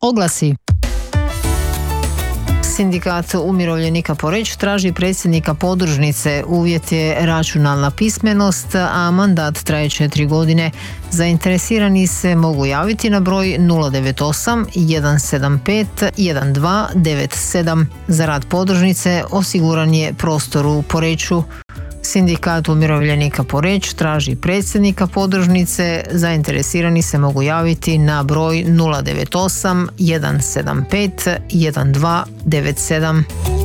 Oglasi. Sindikat umirovljenika Poreč traži predsjednika podružnice. Uvjet je računalna pismenost, a mandat traje 4 godine. Zainteresirani se mogu javiti na broj 098 175 1297. Za rad podružnice osiguran je prostor u Poreču. Sindikat umirovljenika Poreč traži predsjednika podružnice. Zainteresirani se mogu javiti na broj 098 175 1297.